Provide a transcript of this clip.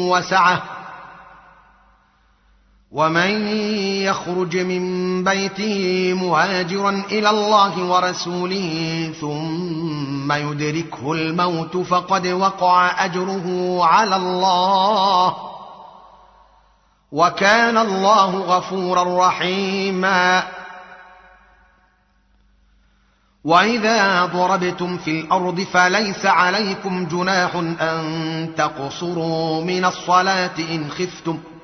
وسعة ومن يخرج من بيته مهاجرا إلى الله ورسوله ثم يدركه الموت فقد وقع أجره على الله وكان الله غفورا رحيما. وإذا ضربتم في الأرض فليس عليكم جناح أن تقصروا من الصلاة إن خفتم